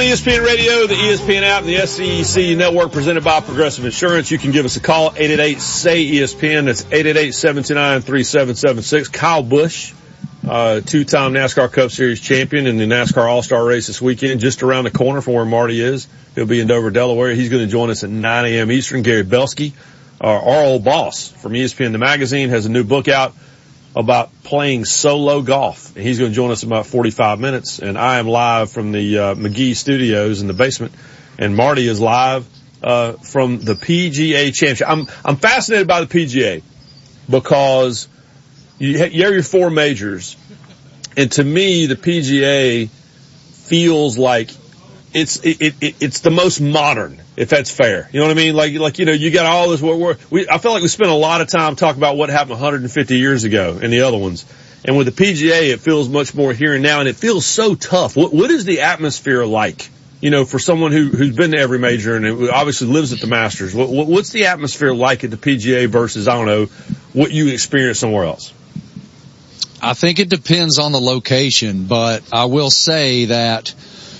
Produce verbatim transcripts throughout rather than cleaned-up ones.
E S P N Radio, the E S P N app, and the S E C Network presented by Progressive Insurance. You can give us a call, eight eight eight, S A Y, E S P N. That's eight eight eight, seven two nine, three seven seven six. Kyle Busch, uh, two-time NASCAR Cup Series champion in the NASCAR All-Star race this weekend, just around the corner from where Marty is. He'll be in Dover, Delaware. He's going to join us at nine a.m. Eastern. Gary Belsky, our, our old boss from E S P N The Magazine, has a new book out about playing solo golf. And he's going to join us in about forty-five minutes. And I am live from the uh, McGee Studios in the basement. And Marty is live uh from the P G A Championship. I'm I'm fascinated by the P G A because you, ha- you have your four majors. And to me, the P G A feels like it's it, it it's the most modern, if that's fair. You know what I mean? Like like you know, you got all this. We're, we're, we I feel like we spent a lot of time talking about what happened one hundred fifty years ago in the other ones, and with the P G A, it feels much more here and now, and it feels so tough. What what is the atmosphere like? You know, for someone who who's been to every major and it obviously lives at the Masters, what, what what's the atmosphere like at the P G A versus I don't know what you experience somewhere else? I think it depends on the location, but I will say that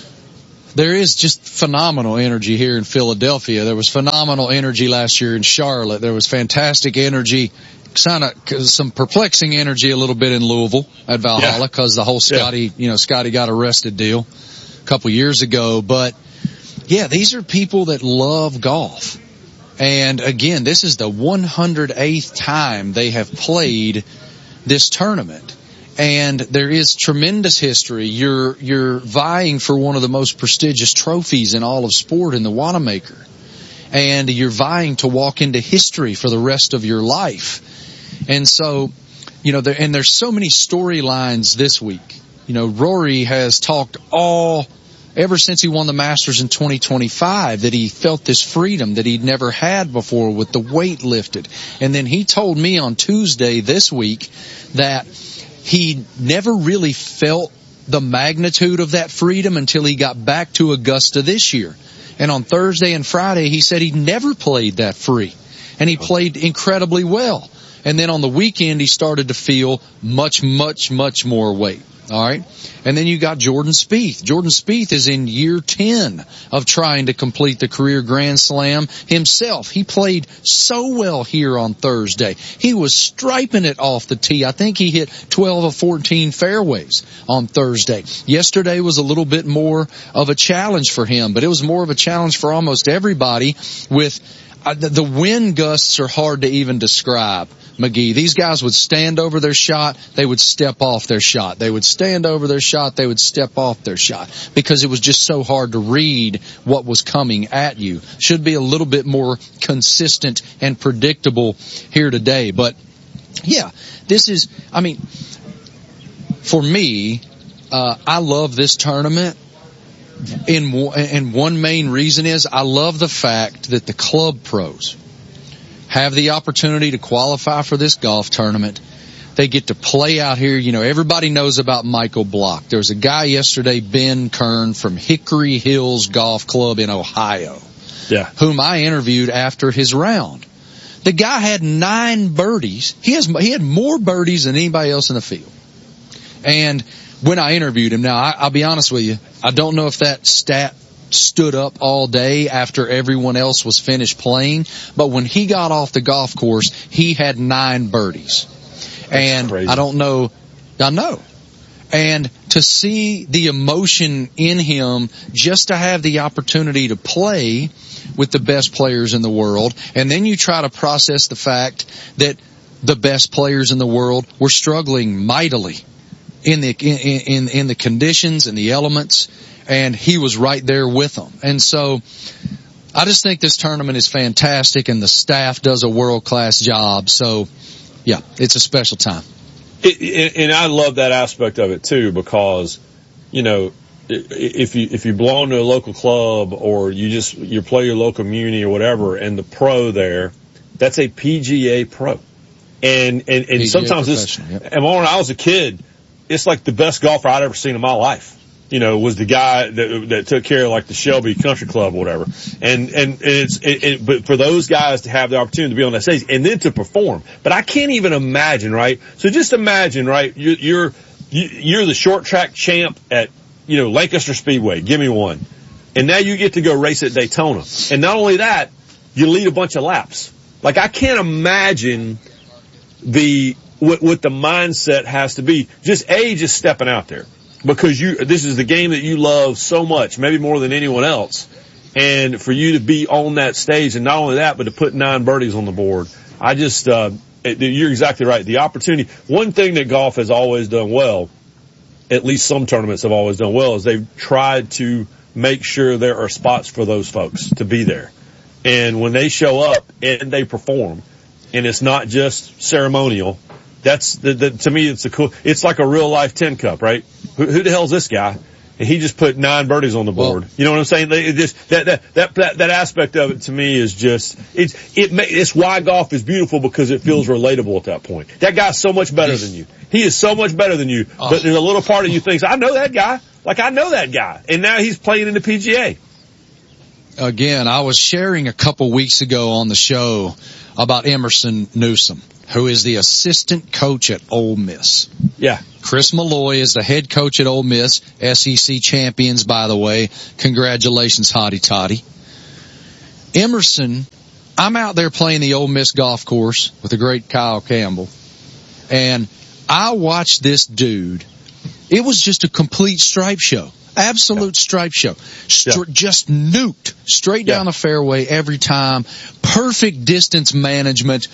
there is just phenomenal energy here in Philadelphia. There was phenomenal energy last year in Charlotte. There was fantastic energy, kind of some perplexing energy a little bit in Louisville at Valhalla because yeah. the whole Scotty, yeah. you know, Scotty got arrested deal a couple years ago. But yeah, these are people that love golf. And again, this is the one hundred eighth time they have played this tournament. And there is tremendous history. You're, you're vying for one of the most prestigious trophies in all of sport in the Wanamaker. And you're vying to walk into history for the rest of your life. And so, you know, there, and there's so many storylines this week. You know, Rory has talked all, ever since he won the Masters in twenty twenty-five, that he felt this freedom that he'd never had before with the weight lifted. And then he told me on Tuesday this week that he never really felt the magnitude of that freedom until he got back to Augusta this year. And on Thursday and Friday, he said he never played that free. And he played incredibly well. And then on the weekend, he started to feel much, much, much more weight. All right. And then you got Jordan Spieth. Jordan Spieth is in year ten of trying to complete the career Grand Slam himself. He played so well here on Thursday. He was striping it off the tee. I think he hit twelve of fourteen fairways on Thursday. Yesterday was a little bit more of a challenge for him, but it was more of a challenge for almost everybody with uh, the, the wind gusts are hard to even describe. McGee. These guys would stand over their shot, they would step off their shot. They would stand over their shot, they would step off their shot because it was just so hard to read what was coming at you. Should be a little bit more consistent and predictable here today. But yeah, this is, I mean, for me, uh, I love this tournament. In, and one main reason is I love the fact that the club pros have the opportunity to qualify for this golf tournament. They get to play out here. You know, everybody knows about Michael Block. There was a guy yesterday, Ben Kern from Hickory Hills Golf Club in Ohio, yeah, whom I interviewed after his round. The guy had nine birdies. He has, he had more birdies than anybody else in the field. And when I interviewed him, now I, I'll be honest with you, I don't know if that stat stood up all day after everyone else was finished playing, but when he got off the golf course, he had nine birdies. That's and crazy. I don't know, I know. And to see the emotion in him just to have the opportunity to play with the best players in the world, and then you try to process the fact that the best players in the world were struggling mightily in the in, in, in the conditions and the elements, and he was right there with them. And so I just think this tournament is fantastic, and the staff does a world-class job. So, yeah, it's a special time. It, and I love that aspect of it, too, because, you know, if you if you belong to a local club or you just you play your local muni or whatever, and the pro there, that's a P G A pro. And, and, and sometimes this, yep. and when I was a kid, it's like the best golfer I'd ever seen in my life. You know, was the guy that, that took care of like the Shelby Country Club or whatever. And, and, and it's, it, it, but for those guys to have the opportunity to be on that stage and then to perform. But I can't even imagine, right? So just imagine, right? You, you're, you, you're the short track champ at, you know, Lancaster Speedway. Give me one. And now you get to go race at Daytona. And not only that, you lead a bunch of laps. Like, I can't imagine the, what, what the mindset has to be. Just A, just stepping out there. Because you, this is the game that you love so much, maybe more than anyone else. And for you to be on that stage, and not only that, but to put nine birdies on the board. I just, uh, it, you're exactly right. The opportunity, one thing that golf has always done well, at least some tournaments have always done well, is they've tried to make sure there are spots for those folks to be there. And when they show up and they perform, and it's not just ceremonial, that's the, the, to me, it's a cool, it's like a real life tin cup, right? Who, who the hell's this guy? And he just put nine birdies on the board. Well, you know what I'm saying? It just, that, that, that, that, that aspect of it to me is just, it's, it, it's why golf is beautiful, because it feels relatable at that point. That guy's so much better than you. He is so much better than you. Uh, but there's a little part of you thinks, I know that guy. Like, I know that guy. And now he's playing in the P G A. Again, I was sharing a couple weeks ago on the show about Emerson Newsom, who is the assistant coach at Ole Miss. Yeah. Chris Malloy is the head coach at Ole Miss, S E C champions, by the way. Congratulations, Hottie Toddy. Emerson, I'm out there playing the Ole Miss golf course with the great Kyle Campbell, and I watched this dude. It was just a complete stripe show. Absolute yeah. stripe show. St- yeah. Just nuked straight down yeah. the fairway every time. Perfect distance management.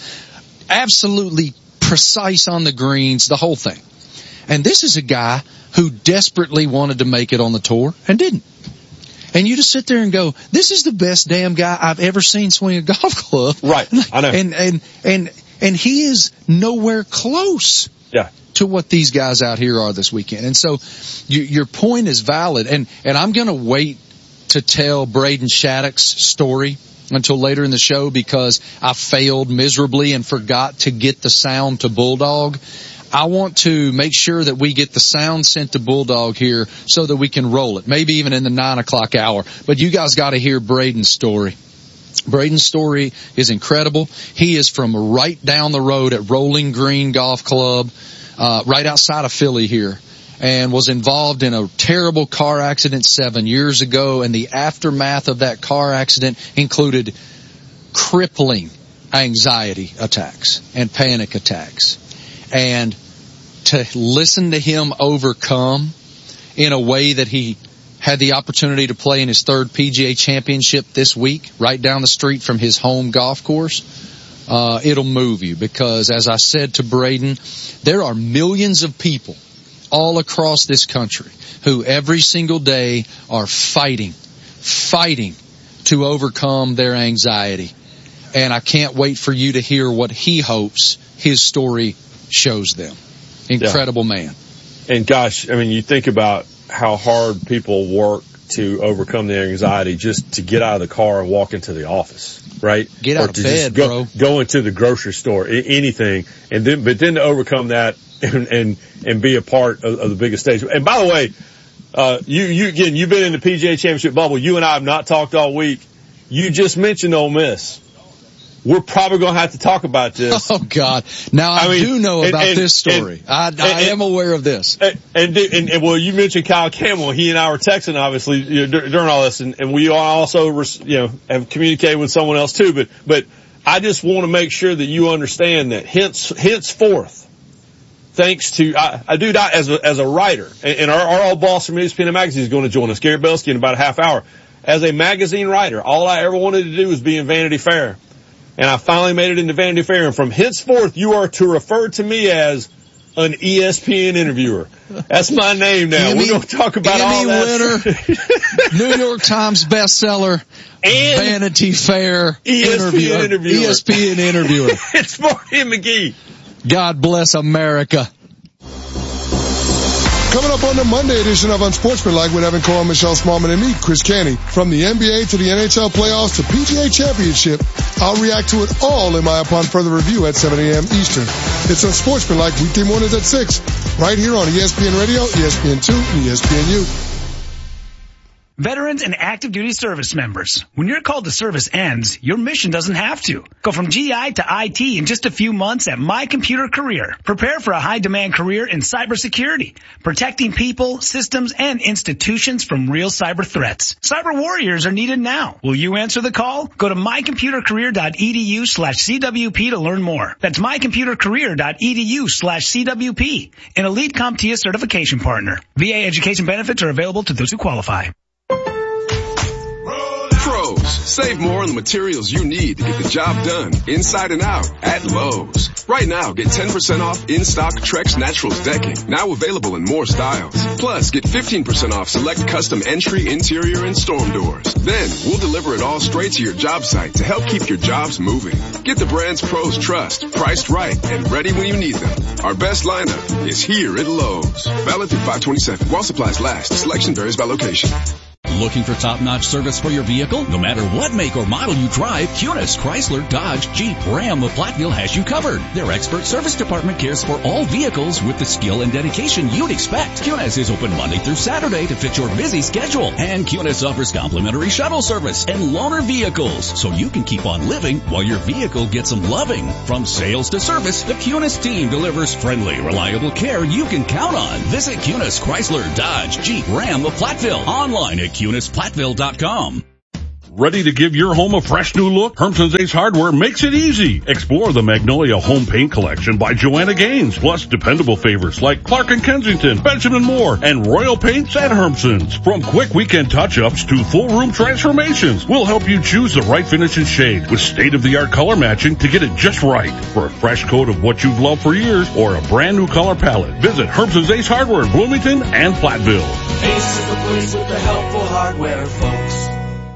Absolutely precise on the greens, the whole thing. And this is a guy who desperately wanted to make it on the tour and didn't. And you just sit there and go, this is the best damn guy I've ever seen swing a golf club. Right. I know. And, and, and, and he is nowhere close. Yeah. To what these guys out here are this weekend. And so you, your point is valid. And, and I'm going to wait to tell Braden Shattuck's story until later in the show, because I failed miserably and forgot to get the sound to Bulldog. I want to make sure that we get the sound sent to Bulldog here so that we can roll it, maybe even in the nine o'clock hour. But you guys got to hear Braden's story. Braden's story is incredible. He is from right down the road at Rolling Green Golf Club, uh, right outside of Philly here, and was involved in a terrible car accident seven years ago. And the aftermath of that car accident included crippling anxiety attacks and panic attacks. And to listen to him overcome in a way that he had the opportunity to play in his third P G A championship this week, right down the street from his home golf course, uh, it'll move you. Because as I said to Braden, there are millions of people all across this country who every single day are fighting, fighting to overcome their anxiety. And I can't wait for you to hear what he hopes his story shows them. Incredible yeah. man. And gosh, I mean, you think about how hard people work to overcome their anxiety just to get out of the car and walk into the office, right? Get out or of to bed, just go, bro. Go into the grocery store, anything. And then, but then to overcome that and, and, and be a part of, of the biggest stage. And by the way, uh, you, you, again, you've been in the P G A Championship bubble. You and I have not talked all week. You just mentioned Ole Miss. We're probably going to have to talk about this. Oh, God. Now, I, I mean, do know about and, and, this story. And, I, I and, am aware of this. And, and, and, well, you mentioned Kyle Campbell. He and I were texting, obviously, you know, during all this, and, and we also, you know, have communicated with someone else, too. But, but I just want to make sure that you understand that hence, henceforth, thanks to, I, I do that as a, as a writer, and, and our, our old boss from E S P N Magazine is going to join us, Gary Belsky, in about a half hour. As a magazine writer, all I ever wanted to do was be in Vanity Fair. And I finally made it into Vanity Fair. And from henceforth, you are to refer to me as an E S P N interviewer. That's my name now. Emmy, We're going to talk about Emmy all that. Winner, New York Times bestseller, and Vanity Fair E S P N interviewer. interviewer. E S P N interviewer. It's Marty McGee. God bless America. Coming up on the Monday edition of Unsportsmanlike with Evan Cohen, Michelle Smallman, and me, Chris Canty. From the N B A to the N H L playoffs to P G A Championship, I'll react to it all in my Upon Further Review at seven a.m. Eastern. It's Unsportsmanlike weekday mornings at six, right here on E S P N Radio, E S P N two, and E S P N U. Veterans and active duty service members, when your call to service ends, your mission doesn't have to. Go from G I to I T in just a few months at My Computer Career. Prepare for a high-demand career in cybersecurity, protecting people, systems, and institutions from real cyber threats. Cyber warriors are needed now. Will you answer the call? Go to mycomputercareer.edu slash CWP to learn more. That's mycomputercareer.edu slash CWP, an Elite CompTIA certification partner. V A education benefits are available to those who qualify. Pros, save more on the materials you need to get the job done inside and out at Lowe's. Right now, get ten percent off in-stock Trex Naturals decking, now available in more styles. Plus, get fifteen percent off select custom entry, interior, and storm doors. Then, we'll deliver it all straight to your job site to help keep your jobs moving. Get the brands pros trust, priced right, and ready when you need them. Our best lineup is here at Lowe's. Valid through five twenty-seven. While supplies last, selection varies by location. Looking for top-notch service for your vehicle? No matter what make or model you drive, Cunis, Chrysler, Dodge, Jeep, Ram of Platteville has you covered. Their expert service department cares for all vehicles with the skill and dedication you'd expect. Cunis is open Monday through Saturday to fit your busy schedule. And Cunis offers complimentary shuttle service and loaner vehicles, so you can keep on living while your vehicle gets some loving. From sales to service, the Cunis team delivers friendly, reliable care you can count on. Visit Cunis, Chrysler, Dodge, Jeep, Ram of Platteville online at Cunis Platteville dot com. Ready to give your home a fresh new look? Hermson's Ace Hardware makes it easy. Explore the Magnolia Home Paint Collection by Joanna Gaines, plus dependable favorites like Clark and Kensington, Benjamin Moore, and Royal Paints at Hermson's. From quick weekend touch-ups to full room transformations, we'll help you choose the right finish and shade with state-of-the-art color matching to get it just right. For a fresh coat of what you've loved for years or a brand new color palette, visit Hermson's Ace Hardware in Bloomington and Platteville. Ace is the place with the helpful hardware, folks.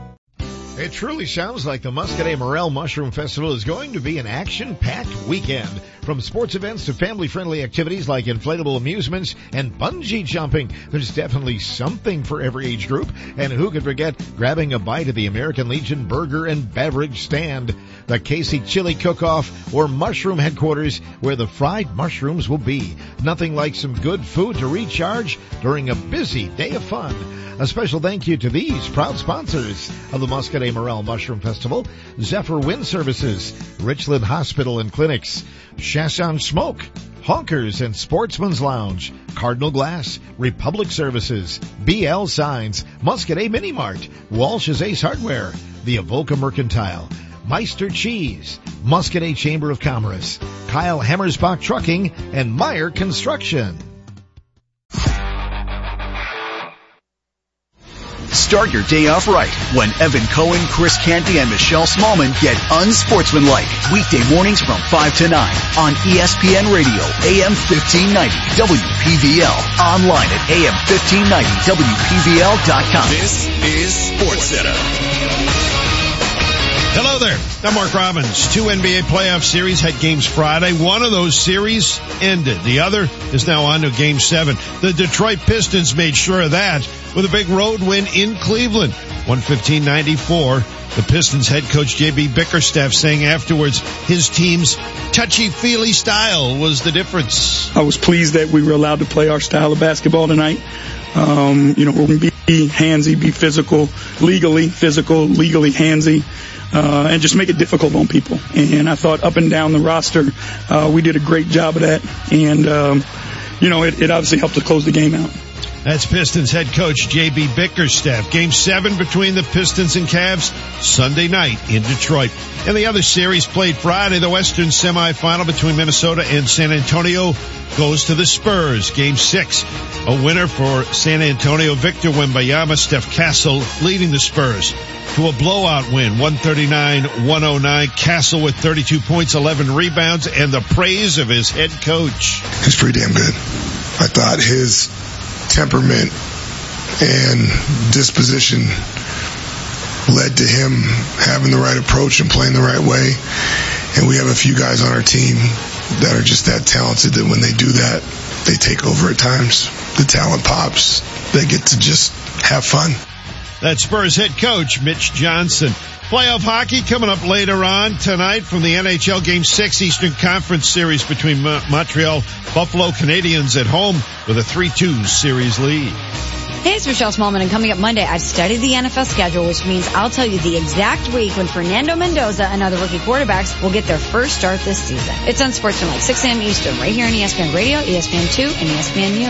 It truly sounds like the Muscadet Morel Mushroom Festival is going to be an action-packed weekend. From sports events to family-friendly activities like inflatable amusements and bungee jumping, there's definitely something for every age group. And who could forget grabbing a bite of the American Legion burger and beverage stand, the Casey Chili Cook-Off, or Mushroom Headquarters, where the fried mushrooms will be. Nothing like some good food to recharge during a busy day of fun. A special thank you to these proud sponsors of the Muscadet Morel Mushroom Festival: Zephyr Wind Services, Richland Hospital and Clinics, Chasson Smoke, Honkers and Sportsman's Lounge, Cardinal Glass, Republic Services, B L Signs, Muscadet Mini Mart, Walsh's Ace Hardware, the Avoca Mercantile, Meister Cheese, Muscadet Chamber of Commerce, Kyle Hammersbach Trucking, and Meyer Construction. Start your day off right when Evan Cohen, Chris Canty, and Michelle Smallman get unsportsmanlike. Weekday mornings from five to nine on E S P N Radio, A M fifteen ninety, W P V L. Online at A M fifteen ninety W P V L dot com. This is SportsCenter. Hello there. I'm Mark Robbins. Two N B A playoff series had games Friday. One of those series ended. The other is now on to game seven. The Detroit Pistons made sure of that with a big road win in Cleveland, one fifteen ninety-four. The Pistons head coach J B Bickerstaff saying afterwards his team's touchy-feely style was the difference. I was pleased that we were allowed to play our style of basketball tonight. Um, you know, we're going to be handsy, be physical, legally physical, legally handsy. Uh, and just make it difficult on people. And I thought up and down the roster, uh, we did a great job of that. And, um, you know, it, it obviously helped to close the game out. That's Pistons head coach J B Bickerstaff. Game seven between the Pistons and Cavs Sunday night in Detroit. And the other series played Friday, the Western semifinal between Minnesota and San Antonio goes to the Spurs. Game six, a winner for San Antonio, Victor Wembanyama, Steph Castle leading the Spurs to a blowout win, one thirty-nine one oh nine. Castle with thirty-two points, eleven rebounds, and the praise of his head coach. He's pretty damn good. I thought his temperament and disposition led to him having the right approach and playing the right way. And we have a few guys on our team that are just that talented that when they do that, they take over at times. The talent pops. They get to just have fun. That's Spurs head coach Mitch Johnson. Playoff hockey coming up later on tonight from the N H L Game six Eastern Conference Series between Montreal Buffalo Canadiens at home with a three two series lead. Hey, it's Michelle Smallman, and coming up Monday, I've studied the N F L schedule, which means I'll tell you the exact week when Fernando Mendoza and other rookie quarterbacks will get their first start this season. It's on Sportsman like six a.m. Eastern, right here on E S P N Radio, E S P N two, and E S P N U.